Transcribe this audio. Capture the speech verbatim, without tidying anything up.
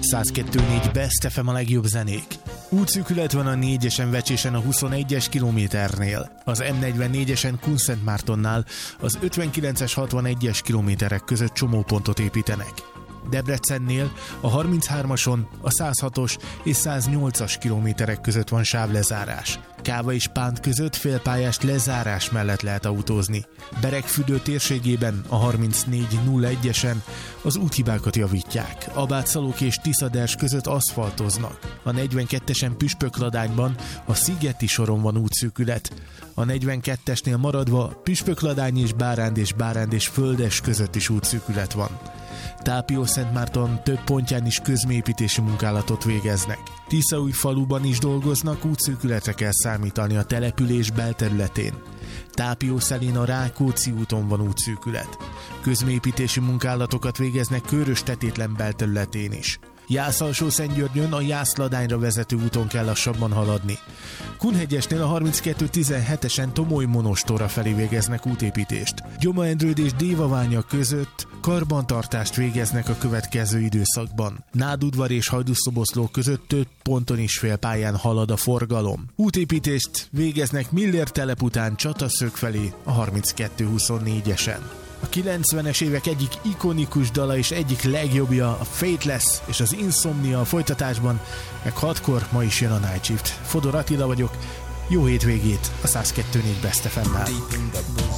száz kettő négy Best ef em a legjobb zenék. Útszűkület van a négyesen Vecsésen a huszonegyes kilométernél, az em negyvennégyesen Kunszentmártonnál, az ötvenkilences hatvanegyes kilométerek között csomópontot építenek. Debrecennél a harminchármason, a száz hatos és száz nyolcas kilométerek között van sávlezárás. Káva és Pánt között félpályás lezárás mellett lehet autózni. Beregfürdő térségében a harmincnégy nulla egyesen az úthibákat javítják. Abátszalók és Tiszaders között aszfaltoznak. A negyvenkettesen Püspökladányban a Szigeti soron van útszűkület. A negyvenkettesnél maradva Püspökladány és Báránd és Báránd és Földes között is útszűkület van. Tápió-Szentmárton több pontján is közműépítési munkálatot végeznek. Tiszaújfaluban is dolgoznak, útszűkületre kell számítani a település belterületén. Tápió-Szelén a Rákóczi úton van útszűkület. Közműépítési munkálatokat végeznek Körös-Tetétlen belterületén is. Jász-Alsó-Szentgyörgyön a Jász-Ladányra vezető úton kell lassabban haladni. Kunhegyesnél a harminckettő tizenhetesen Tomoly-Monostorra felé végeznek útépítést. Gyoma-Endrőd és Dévaványa között karbantartást végeznek a következő időszakban. Nádudvar és Hajdúszoboszló között több ponton is félpályán halad a forgalom. Útépítést végeznek Millér telep után Csataszög felé a harminckettő huszonnégyesen. A kilencvenes évek egyik ikonikus dala és egyik legjobbja a Faithless és az Insomnia a folytatásban, meg hatkor ma is jön a Night Shift. Fodor Attila vagyok, jó hétvégét a száz kettő négy Best ef em-nál.